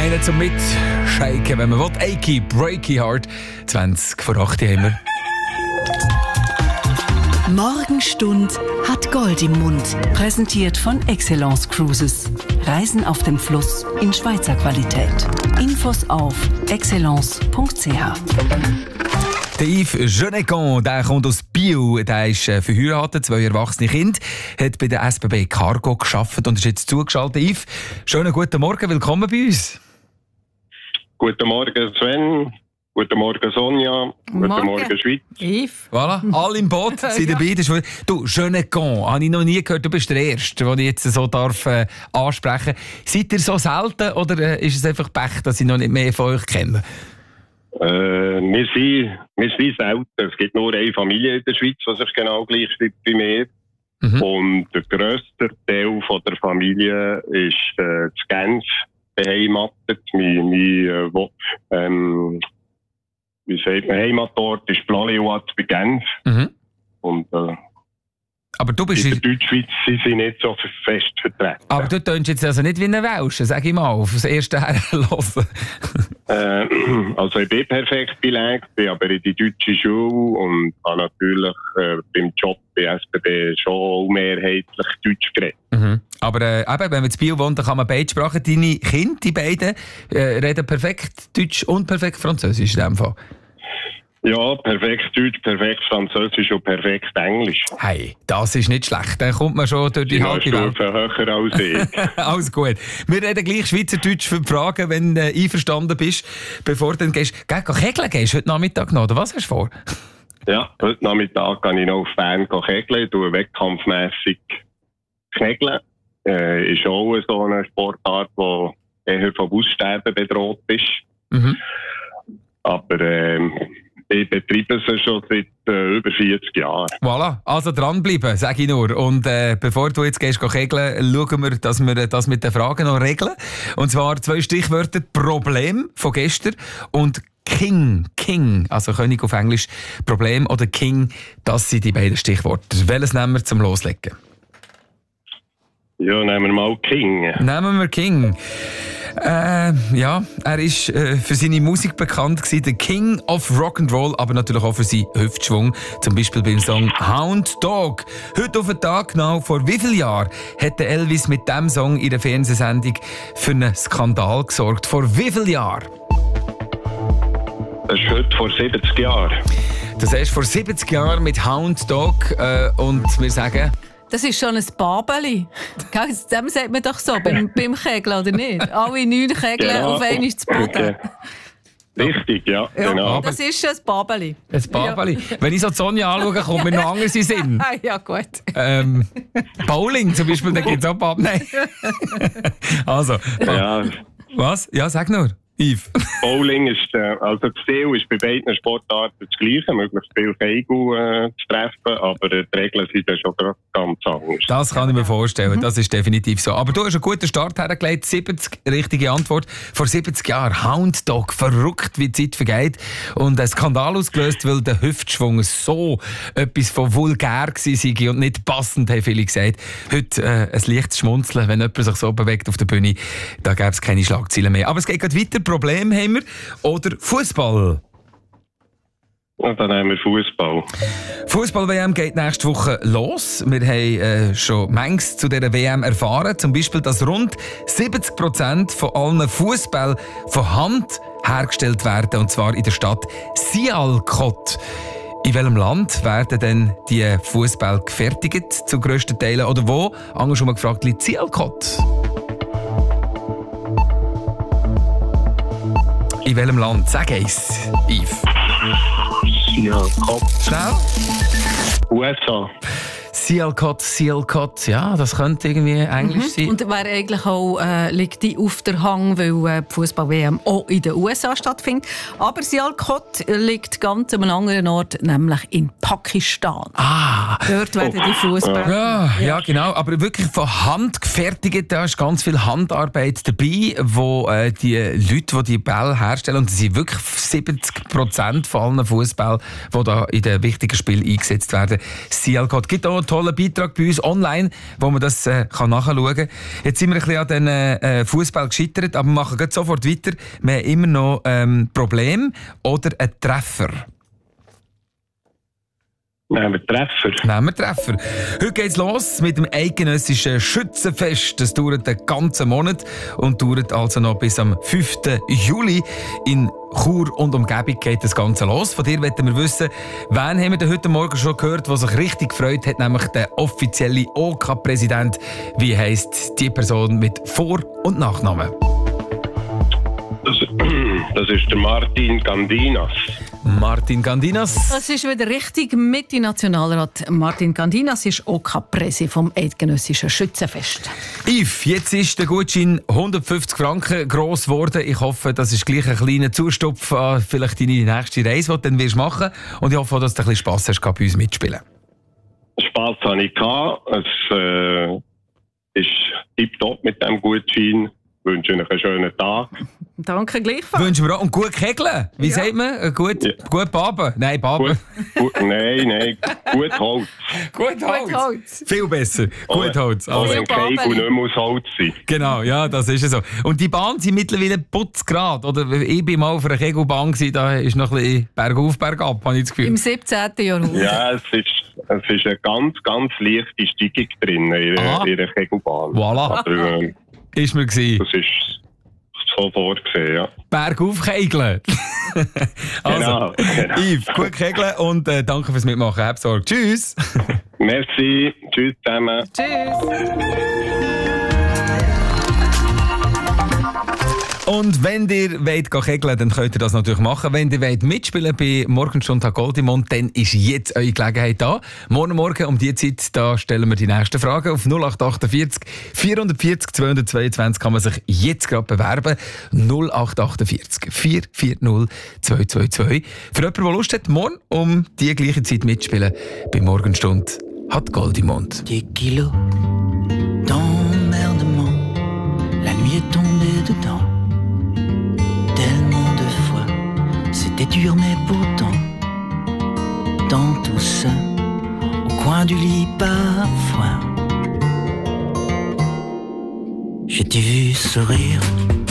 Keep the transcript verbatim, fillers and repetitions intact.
Einer zum Mitschaken, wenn man will. Achy, Breaky Heart. zwanzig vor acht haben wir. Morgenstund hat Gold im Mund. Präsentiert von Excellence Cruises. Reisen auf dem Fluss in Schweizer Qualität. Infos auf excellence punkt c h. Der Yves Genecon, der kommt aus Biel, der ist äh, verheiratet, zwei erwachsene Kinder, hat bei der S B B Cargo gearbeitet und ist jetzt zugeschaltet. Yves, schönen guten Morgen, willkommen bei uns. Guten Morgen Sven, guten Morgen Sonja, guten Morgen, Morgen Schweiz. Yves. Voilà, alle im Boot sind dabei. Das ist, du, Genecon, habe ich noch nie gehört, du bist der Erste, den ich jetzt so darf, äh, ansprechen darf. Seid ihr so selten oder äh, ist es einfach Pech, dass ich noch nicht mehr von euch kenne? Äh, wir, sind, wir sind selten. Es gibt nur eine Familie in der Schweiz, die sich genau gleich schreibt wie mir. Mhm. Und der grösste Teil von der Familie ist äh, in Genf beheimatet. Mein, mein, äh, wo, ähm, wie sagt man, Heimatort ist Plaléoat bei Genf. Mhm. Und, äh, aber du bist in der Deutschschweiz sind sie nicht so fest vertreten. Aber du tönst jetzt also nicht wie ein Welschen, sag ich mal, auf das erste Herrenlassen. äh, also ich bin perfekt belegt, bin aber in die deutsche Schule und habe natürlich äh, beim Job bei S B B schon mehrheitlich Deutsch geredet. Mhm. Aber äh, eben, wenn man in Biel wohnt, dann kann man beide Sprachen. Deine Kinder, die beiden, äh, reden perfekt Deutsch und perfekt Französisch in dem Fall. Ja, perfekt Deutsch, perfekt Französisch und perfekt Englisch. Hey, das ist nicht schlecht. Dann kommt man schon durch die ja, halbe Welt. Höher als ich. Alles gut. Wir reden gleich Schweizerdeutsch für die Fragen, wenn du äh, einverstanden bist. Bevor du dann gehst, geh, geh kegeln gehst heute Nachmittag noch, oder was hast du vor? Ja, heute Nachmittag gehe ich noch auf Bern kegeln, tue wettkampfmässig kegeln. Äh, ist auch so eine Sportart, die eher vom Aussterben bedroht ist. Mhm. Aber ähm, ich betreibe es schon seit äh, über vierzig Jahren. Voilà, also dranbleiben, sage ich nur. Und äh, bevor du jetzt gehst kegeln, schauen wir, dass wir das mit den Fragen noch regeln. Und zwar zwei Stichwörter: Problem von gestern und King. King, also König auf Englisch. Problem oder King, das sind die beiden Stichworte. Welches nehmen wir zum Loslegen? Ja, nehmen wir mal King. Nehmen wir King. Äh, ja, er ist äh, für seine Musik bekannt gewesen, der King of Rock'n'Roll, aber natürlich auch für seinen Hüftschwung. Zum Beispiel beim Song Hound Dog. Heute auf den Tag genau vor wie vielen Jahren hat der Elvis mit diesem Song in der Fernsehsendung für einen Skandal gesorgt? Vor wie vielen Jahren? Das ist heute vor siebzig Jahren. Das heißt vor siebzig Jahren mit Hound Dog äh, und wir sagen... Das ist schon ein Babeli. Dem sagt man doch so, beim, beim Kegeln, oder nicht? Alle neun Kegeln genau. Auf einmal zu Boden. Richtig, ja, ja genau. Das ist ein Babeli. Ein Babeli. Ja. Wenn ich so die Sonja anschaue, kommt mir noch anders in den Sinn. Ja, gut. Ähm, Bowling zum Beispiel, da gibt es auch Bab. Nein. Also. Ja. Was? Ja, sag nur. Yves. Bowling ist, äh, also das Ziel ist bei beiden Sportarten das Gleiche, möglichst viel Kegel äh, zu treffen, aber äh, die Regeln sind dann schon ganz anders. Das kann ich mir vorstellen, mhm. Das ist definitiv so. Aber du hast einen guten Start hergelegt, siebzig, richtige Antwort. Vor siebzig Jahren, Hound Dog, verrückt wie die Zeit vergeht und ein Skandal ausgelöst, weil der Hüftschwung so etwas von vulgär war und nicht passend, haben viele gesagt. Heute äh, ein leichtes Schmunzeln, wenn jemand sich so bewegt auf der Bühne, da gäbe es keine Schlagzeilen mehr. Aber es geht gerade weiter. Problem haben wir. Oder Fußball? Ja, dann haben wir Fußball. Fußball-W M geht nächste Woche los. Wir haben äh, schon manches zu dieser W M erfahren. Zum Beispiel, dass rund siebzig Prozent von allen Fußball von Hand hergestellt werden. Und zwar in der Stadt Sialkot. In welchem Land werden denn die Fußball gefertigt, zu grössten Teilen? Oder wo? Anders schon mal gefragt, liegt Sialkot? In welchem Land? Sag eins, Yves. Ja, Kopf. Schnell. U S A. Sialkot, Sialkot, ja, das könnte irgendwie Englisch mhm. sein. Und wäre eigentlich auch, äh, liegt die auf der Hang, weil äh, die Fußball-W M auch in den U S A stattfindet. Aber Sialkot liegt ganz an einem anderen Ort, nämlich in Pakistan. Ah. Dort werden die Fußball. Ja, ja, ja, genau. Aber wirklich von Hand gefertigt, da ist ganz viel Handarbeit dabei, wo äh, die Leute, die die Bälle herstellen, und das sind wirklich siebzig Prozent von allen Fußballen, die da in den wichtigen Spielen eingesetzt werden. Sialkot gibt auch tollen Beitrag bei uns online, wo man das äh, kann nachschauen kann. Jetzt sind wir ein bisschen an den äh, Fußball gescheitert, aber wir machen gleich sofort weiter. Wir haben immer noch ähm, Probleme oder einen Treffer. Nehmen wir Treffer. Nehmen wir Treffer. Heute geht's los mit dem eidgenössischen Schützenfest. Das dauert den ganzen Monat und dauert also noch bis am fünften Juli. In Chur und Umgebung geht das Ganze los. Von dir wollten wir wissen, wen haben wir denn heute Morgen schon gehört, der sich richtig gefreut hat, nämlich der offizielle O K-Präsident. Wie heisst die Person mit Vor- und Nachnamen? Das, das ist der Martin Gandinas. Martin Gandinas. Das ist wieder richtig. Mitte Nationalrat Martin Gandinas ist O K-Präsi vom Eidgenössischen Schützenfest. Yves, jetzt ist der Gutschein hundertfünfzig Franken gross geworden. Ich hoffe, das ist gleich ein kleiner Zustupf an vielleicht deine nächste Reise, die du dann wirst machen. Und ich hoffe, dass du ein bisschen Spass hast, bei uns mitspielen. Spass hatte ich gehabt. Es äh, ist tipptopp mit diesem Gutschein. Ich wünsche euch einen schönen Tag. Danke gleichfalls. Wünschen wir auch. Und gut kegeln. Wie Ja. sagt man? Gut, Ja. gut baben. Nein, baben. Gut, gut, nein, nein, gut Holz. Gut Holz. Gut Holz. Viel besser. Gut Holz. Auch Also, wenn kein Babeli. und nicht mehr aus Holz sein. genau, ja, das ist es so. Und die Bahnen sind mittlerweile putzgerade. Oder ich bin mal auf einer Kegelbahn gewesen, da ist noch ein bisschen bergauf, bergab, habe ich das Gefühl. Im siebzehnten Jahrhundert. Ja, es ist, es ist eine ganz, ganz leichte Steigung drin in Ah. ihrer, ihrer Kegelbahn. Voilà. Aber ähm, Ist mir gewesen. das ist so vorgesehen, ja. Bergauf kegeln. Also, Genau, genau. Yves, gut kegeln und äh, danke fürs Mitmachen. Hab Sorge. Tschüss. Merci, tschüss zusammen. Tschüss. Und wenn ihr wollt gehen kegeln, dann könnt ihr das natürlich machen. Wenn ihr wollt mitspielen bei Morgenstunde Goldimond, dann ist jetzt eure Gelegenheit da. Morgen Morgen um diese Zeit, da stellen wir die nächste Frage. Auf null acht achtundvierzig vierhundertvierzig zweihundertzweiundzwanzig kann man sich jetzt gerade bewerben. null acht achtundvierzig vierhundertvierzig zweihundertzweiundzwanzig. Für jemanden, der Lust hat, morgen um die gleiche Zeit mitspielen bei Morgenstunde hat Goldimond. Des kilos d'emmerdement, la nuit est tombée dedans. Tellement de fois, c'était dur mais pourtant, dans tout ça, au coin du lit parfois, je t'ai vu sourire.